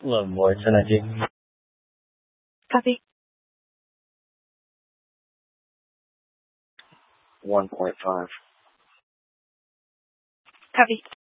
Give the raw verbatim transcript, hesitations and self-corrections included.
eleven boy, ten nineteen. Copy. one point five. Copy.